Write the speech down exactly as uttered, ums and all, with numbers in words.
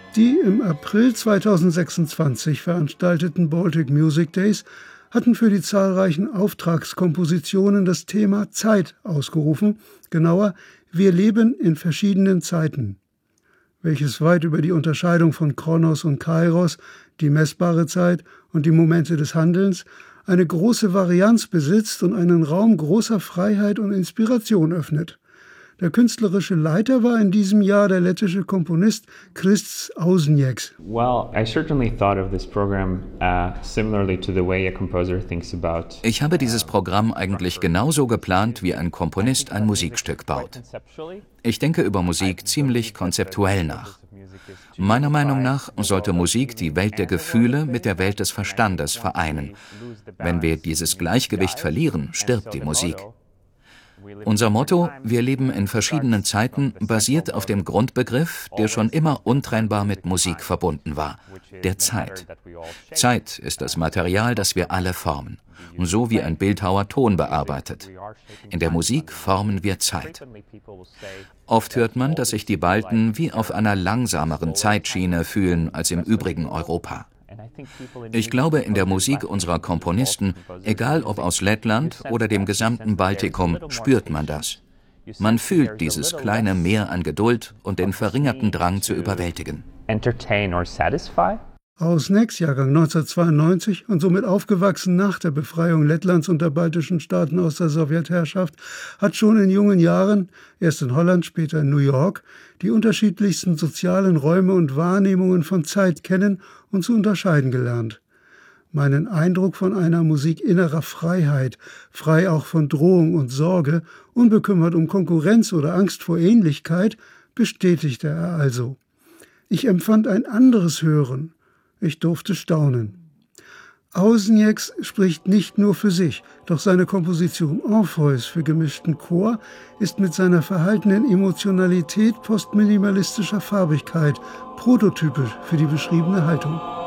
Die im April zweitausendsechsundzwanzig veranstalteten Baltic Music Days hatten für die zahlreichen Auftragskompositionen das Thema Zeit ausgerufen, genauer Wir leben in verschiedenen Zeiten, welches weit über die Unterscheidung von Chronos und Kairos, die messbare Zeit und die Momente des Handelns, eine große Varianz besitzt und einen Raum großer Freiheit und Inspiration öffnet. Der künstlerische Leiter war in diesem Jahr der lettische Komponist Krists Ausnieks. Ich habe dieses Programm eigentlich genauso geplant, wie ein Komponist ein Musikstück baut. Ich denke über Musik ziemlich konzeptuell nach. Meiner Meinung nach sollte Musik die Welt der Gefühle mit der Welt des Verstandes vereinen. Wenn wir dieses Gleichgewicht verlieren, stirbt die Musik. Unser Motto, wir leben in verschiedenen Zeiten, basiert auf dem Grundbegriff, der schon immer untrennbar mit Musik verbunden war, der Zeit. Zeit ist das Material, das wir alle formen, so wie ein Bildhauer Ton bearbeitet. In der Musik formen wir Zeit. Oft hört man, dass sich die Balten wie auf einer langsameren Zeitschiene fühlen als im übrigen Europa. Ich glaube, in der Musik unserer Komponisten, egal ob aus Lettland oder dem gesamten Baltikum, spürt man das. Man fühlt dieses kleine Meer an Geduld und den verringerten Drang zu überwältigen. Ausnieks, Jahrgang neunzehnhundertzweiundneunzig und somit aufgewachsen nach der Befreiung Lettlands und der baltischen Staaten aus der Sowjetherrschaft, hat schon in jungen Jahren, erst in Holland, später in New York, die unterschiedlichsten sozialen Räume und Wahrnehmungen von Zeit kennen und zu unterscheiden gelernt. Meinen Eindruck von einer Musik innerer Freiheit, frei auch von Drohung und Sorge, unbekümmert um Konkurrenz oder Angst vor Ähnlichkeit, bestätigte er also. Ich empfand ein anderes Hören. Ich durfte staunen. Ausnieks spricht nicht nur für sich, doch seine Komposition Orpheus für gemischten Chor ist mit seiner verhaltenen Emotionalität postminimalistischer Farbigkeit prototypisch für die beschriebene Haltung.